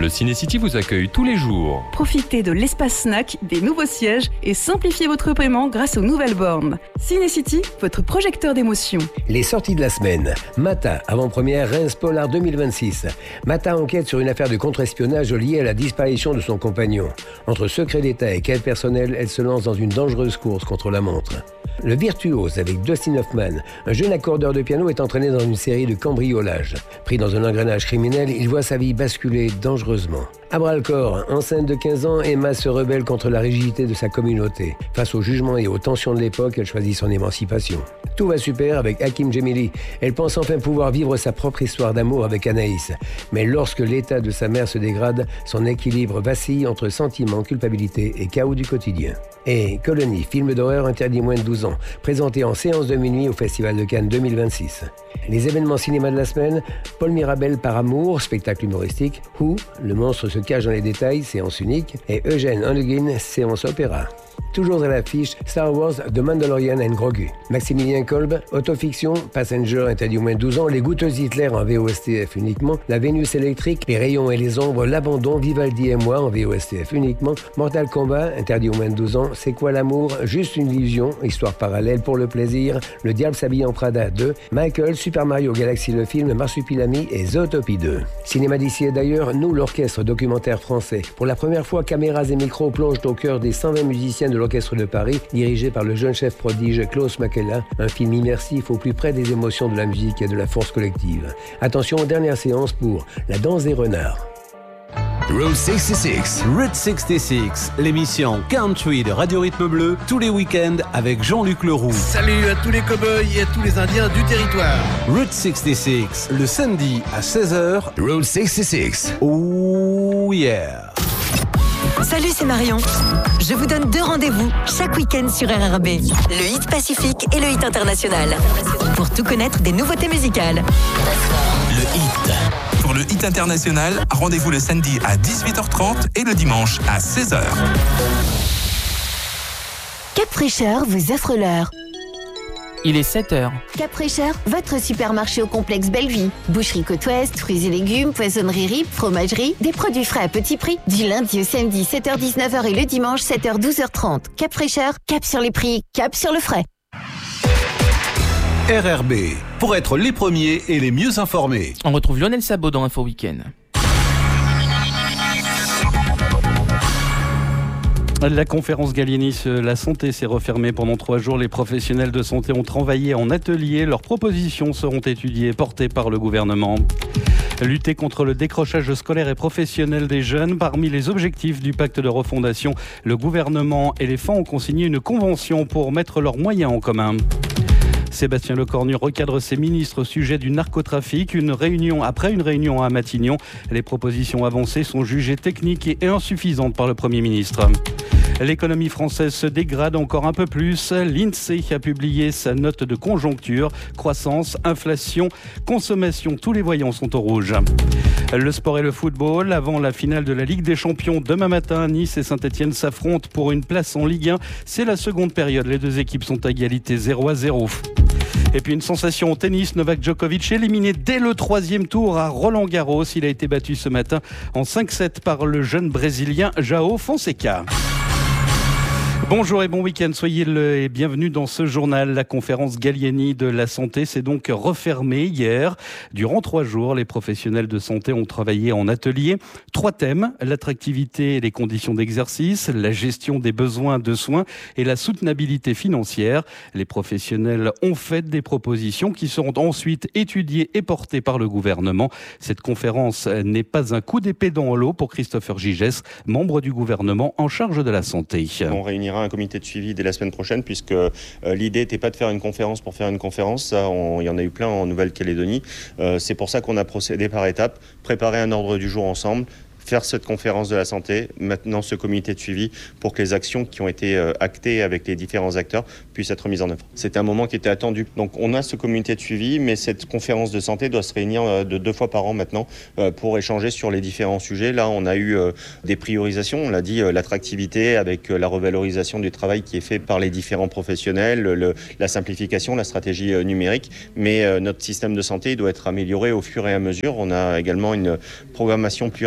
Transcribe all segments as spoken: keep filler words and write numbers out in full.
Le Ciné-City vous accueille tous les jours. Profitez de l'espace snack, des nouveaux sièges et simplifiez votre paiement grâce aux nouvelles bornes. Ciné-City, votre projecteur d'émotions. Les sorties de la semaine. Mata, avant-première Reims Polar deux mille vingt-six. Mata enquête sur une affaire de contre-espionnage liée à la disparition de son compagnon. Entre secret d'État et quête personnelle, elle se lance dans une dangereuse course contre la montre. Le Virtuose avec Dustin Hoffman, un jeune accordeur de piano, est entraîné dans une série de cambriolages. Pris dans un engrenage criminel, il voit sa vie basculer dangereusement. À bras-le-corps, enceinte de quinze ans, Emma se rebelle contre la rigidité de sa communauté. Face au jugement et aux tensions de l'époque, elle choisit son émancipation. Tout va super avec Hakim Djemili. Elle pense enfin pouvoir vivre sa propre histoire d'amour avec Anaïs. Mais lorsque l'état de sa mère se dégrade, son équilibre vacille entre sentiments, culpabilité et chaos du quotidien. Et Colony, film d'horreur interdit moins de douze ans, présenté en séance de minuit au Festival de Cannes deux mille vingt-six. Les événements cinéma de la semaine, Paul Mirabel par amour, spectacle humoristique, Who, le monstre se cache dans les détails, séance unique, et Eugène Onegin, séance opéra. Toujours à l'affiche, Star Wars, The Mandalorian and Grogu. Maximilien Kolb, autofiction, Passenger interdit au moins de douze ans, Les Goûteuses Hitler en V O S T F uniquement, La Vénus électrique, Les Rayons et les Ombres, L'Abandon, Vivaldi et moi en V O S T F uniquement, Mortal Kombat interdit au moins de douze ans, C'est quoi l'amour? Juste une illusion, histoire parallèle pour le plaisir, Le Diable s'habille en Prada deux, Michael, Super Mario Galaxy le film, Marsupilami et Zootopie deux. Cinéma d'ici et d'ailleurs, nous l'orchestre documentaire français. Pour la première fois, caméras et micros plongent au cœur des cent vingt musiciens de l'Orchestre de Paris, dirigé par le jeune chef prodige Klaus Makela, un film immersif au plus près des émotions de la musique et de la force collective. Attention aux dernières séances pour La Danse des Renards. Route soixante-six. Route soixante-six, l'émission country de Radio Rythme Bleu, tous les week-ends avec Jean-Luc Leroux. Salut à tous les cow-boys et à tous les Indiens du territoire. Route soixante-six, le samedi à seize heures. Route soixante-six. Oh yeah. Salut, c'est Marion. Je vous donne deux rendez-vous chaque week-end sur R R B. Le hit Pacifique et le hit international. Pour tout connaître des nouveautés musicales. Le hit. Pour le hit international, rendez-vous le samedi à dix-huit heures trente et le dimanche à seize heures. Cap Fraîcheur vous offre l'heure. Il est sept heures. Cap Fraîcheur, votre supermarché au complexe Bellevue. Boucherie Côte-Ouest, fruits et légumes, poissonnerie Rip, fromagerie, des produits frais à petit prix. Du lundi au samedi, sept heures dix-neuf heures et le dimanche, sept heures douze heures trente. Cap Fraîcheur, cap sur les prix, cap sur le frais. R R B, pour être les premiers et les mieux informés. On retrouve Lionel Sabot dans Info Week-end. La conférence Gallieni, la santé s'est refermée pendant trois jours. Les professionnels de santé ont travaillé en atelier. Leurs propositions seront étudiées et portées par le gouvernement. Lutter contre le décrochage scolaire et professionnel des jeunes. Parmi les objectifs du pacte de refondation, le gouvernement et les F A ont consigné une convention pour mettre leurs moyens en commun. Sébastien Lecornu recadre ses ministres au sujet du narcotrafic. Une réunion après une réunion à Matignon. Les propositions avancées sont jugées techniques et insuffisantes par le Premier ministre. L'économie française se dégrade encore un peu plus. L'INSEE a publié sa note de conjoncture. Croissance, inflation, consommation, tous les voyants sont au rouge. Le sport et le football. Avant la finale de la Ligue des Champions, demain matin, Nice et Saint-Etienne s'affrontent pour une place en Ligue un. C'est la seconde période. Les deux équipes sont à égalité zéro à zéro. Et puis une sensation au tennis, Novak Djokovic éliminé dès le troisième tour à Roland-Garros. Il a été battu ce matin en cinq sept par le jeune Brésilien João Fonseca. Bonjour et bon week-end, soyez le bienvenue dans ce journal. La conférence Gallieni de la santé s'est donc refermée hier. Durant trois jours, les professionnels de santé ont travaillé en atelier. Trois thèmes, l'attractivité et les conditions d'exercice, la gestion des besoins de soins et la soutenabilité financière. Les professionnels ont fait des propositions qui seront ensuite étudiées et portées par le gouvernement. Cette conférence n'est pas un coup d'épée dans l'eau pour Christopher Gigès, membre du gouvernement en charge de la santé. On réunira un comité de suivi dès la semaine prochaine puisque euh, l'idée n'était pas de faire une conférence pour faire une conférence. Ça, on, il y en a eu plein en Nouvelle-Calédonie. Euh, c'est pour ça qu'on a procédé par étapes, préparer un ordre du jour ensemble, faire cette conférence de la santé, maintenant ce comité de suivi pour que les actions qui ont été euh, actées avec les différents acteurs puissent être mises en œuvre. C'était un moment qui était attendu. Donc on a ce comité de suivi, mais cette conférence de santé doit se réunir euh, de deux fois par an maintenant euh, pour échanger sur les différents sujets. Là, on a eu euh, des priorisations, on l'a dit, euh, l'attractivité avec euh, la revalorisation du travail qui est fait par les différents professionnels, le, la simplification, la stratégie euh, numérique, mais euh, notre système de santé doit être amélioré au fur et à mesure. On a également une programmation pluriannuelle des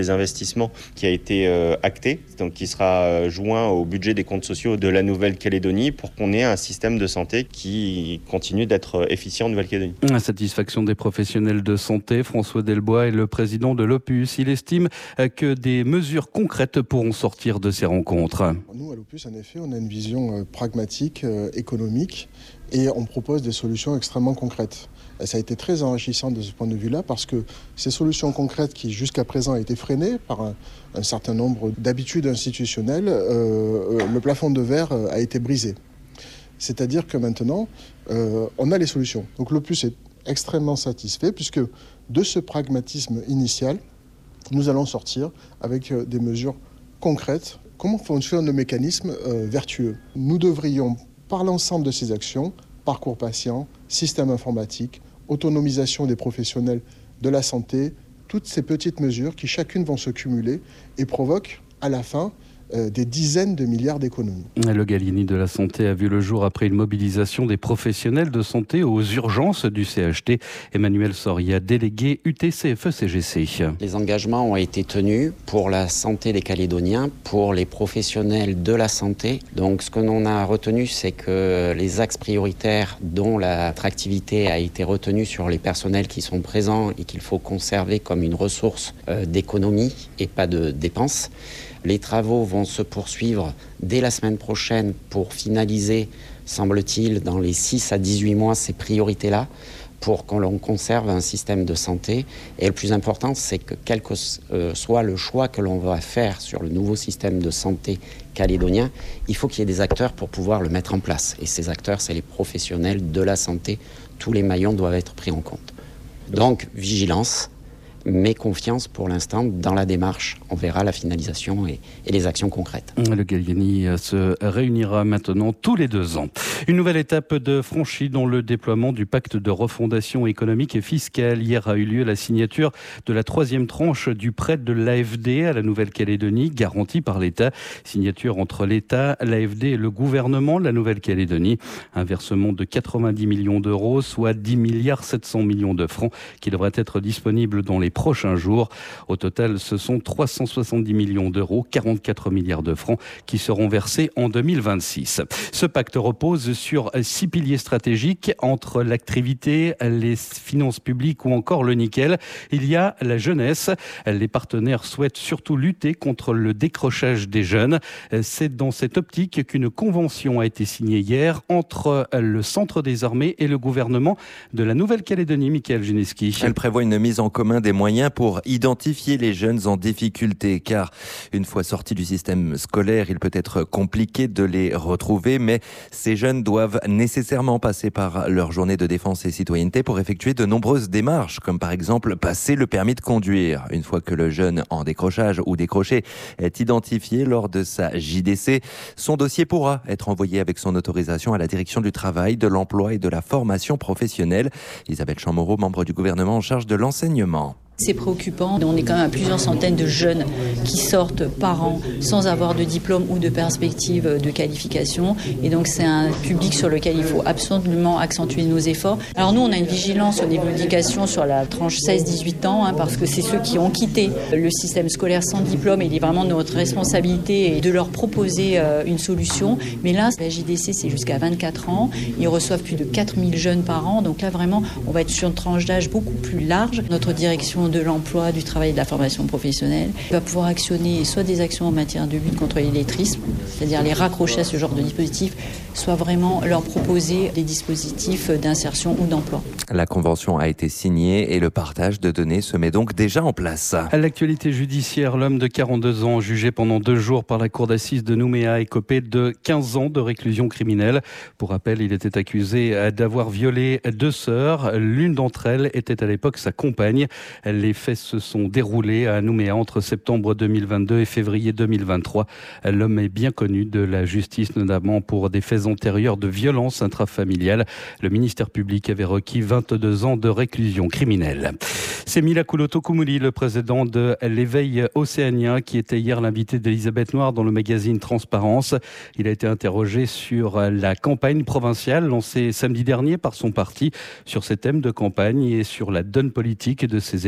des investissements qui a été euh, acté, donc qui sera euh, joint au budget des comptes sociaux de la Nouvelle-Calédonie pour qu'on ait un système de santé qui continue d'être efficient en Nouvelle-Calédonie. La satisfaction des professionnels de santé, François Delbois est le président de l'Opus. Il estime que des mesures concrètes pourront sortir de ces rencontres. Nous, à l'Opus, en effet, on a une vision euh, pragmatique, euh, économique, et on propose des solutions extrêmement concrètes. Et ça a été très enrichissant de ce point de vue-là, parce que ces solutions concrètes qui, jusqu'à présent, ont été freinées par un, un certain nombre d'habitudes institutionnelles, euh, le plafond de verre a été brisé. C'est-à-dire que maintenant, euh, on a les solutions. Donc l'Opus est extrêmement satisfait, puisque de ce pragmatisme initial, nous allons sortir avec des mesures concrètes. Comment fonctionne le mécanisme euh, vertueux ? Nous devrions, par l'ensemble de ces actions, parcours patient, système informatique, autonomisation des professionnels de la santé, toutes ces petites mesures qui chacune vont se cumuler et provoquent à la fin euh, des dizaines de milliards d'économies. Le Gallieni de la santé a vu le jour après une mobilisation des professionnels de santé aux urgences du C H T. Emmanuel Soria, délégué U T C F E C G C. Les engagements ont été tenus pour la santé des Calédoniens, pour les professionnels de la santé. Donc ce que l'on a retenu, c'est que les axes prioritaires dont l'attractivité a été retenue sur les personnels qui sont présents et qu'il faut conserver comme une ressource euh, d'économie et pas de dépenses. Les travaux vont se poursuivre dès la semaine prochaine pour finaliser, semble-t-il, dans les six à dix-huit mois, ces priorités-là, pour qu'on conserve un système de santé. Et le plus important, c'est que quel que soit le choix que l'on va faire sur le nouveau système de santé calédonien, il faut qu'il y ait des acteurs pour pouvoir le mettre en place. Et ces acteurs, c'est les professionnels de la santé. Tous les maillons doivent être pris en compte. Donc, vigilance, mais confiance pour l'instant dans la démarche. On verra la finalisation et, et les actions concrètes. Le Gallieni se réunira maintenant tous les deux ans. Une nouvelle étape de franchie dans le déploiement du pacte de refondation économique et fiscale. Hier a eu lieu la signature de la troisième tranche du prêt de l'A F D à la Nouvelle-Calédonie, garantie par l'État. Signature entre l'État, l'A F D et le gouvernement de la Nouvelle-Calédonie. Un versement de quatre-vingt-dix millions d'euros, soit dix milliards sept cents millions de francs, qui devrait être disponible dans les prochains jours. Au total, ce sont trois cent soixante-dix millions d'euros, quarante-quatre milliards de francs qui seront versés en deux mille vingt-six. Ce pacte repose sur six piliers stratégiques entre l'activité, les finances publiques ou encore le nickel. Il y a la jeunesse. Les partenaires souhaitent surtout lutter contre le décrochage des jeunes. C'est dans cette optique qu'une convention a été signée hier entre le Centre des armées et le gouvernement de la Nouvelle-Calédonie. Michael Gineski. Elle prévoit une mise en commun des moyens pour identifier les jeunes en difficulté, car une fois sortis du système scolaire, il peut être compliqué de les retrouver, mais ces jeunes doivent nécessairement passer par leur journée de défense et citoyenneté pour effectuer de nombreuses démarches, comme par exemple passer le permis de conduire. Une fois que le jeune en décrochage ou décroché est identifié lors de sa J D C, son dossier pourra être envoyé avec son autorisation à la direction du travail, de l'emploi et de la formation professionnelle. Isabelle Chamorro, membre du gouvernement en charge de l'enseignement. C'est préoccupant. On est quand même à plusieurs centaines de jeunes qui sortent par an sans avoir de diplôme ou de perspective de qualification. Et donc, c'est un public sur lequel il faut absolument accentuer nos efforts. Alors nous, on a une vigilance au niveau de l'éducation sur la tranche seize dix-huit ans, hein, parce que c'est ceux qui ont quitté le système scolaire sans diplôme. Et il est vraiment notre responsabilité de leur proposer euh, une solution. Mais là, la J D C, c'est jusqu'à vingt-quatre ans. Ils reçoivent plus de quatre mille jeunes par an. Donc là, vraiment, on va être sur une tranche d'âge beaucoup plus large. Notre direction de l'emploi, du travail et de la formation professionnelle va pouvoir actionner soit des actions en matière de lutte contre l'illettrisme, c'est-à-dire les raccrocher à ce genre de dispositif, soit vraiment leur proposer des dispositifs d'insertion ou d'emploi. La convention a été signée et le partage de données se met donc déjà en place. À l'actualité judiciaire, l'homme de quarante-deux ans jugé pendant deux jours par la cour d'assises de Nouméa est copé de quinze ans de réclusion criminelle. Pour rappel, il était accusé d'avoir violé deux sœurs. L'une d'entre elles était à l'époque sa compagne. Les faits se sont déroulés à Nouméa entre septembre deux mille vingt-deux et février deux mille vingt-trois. L'homme est bien connu de la justice, notamment pour des faits antérieurs de violence intrafamiliale. Le ministère public avait requis vingt-deux ans de réclusion criminelle. C'est Mila Couloto-Koumouli, le président de l'Éveil océanien, qui était hier l'invité d'Elisabeth Noir dans le magazine Transparence. Il a été interrogé sur la campagne provinciale lancée samedi dernier par son parti, sur ses thèmes de campagne et sur la donne politique de ses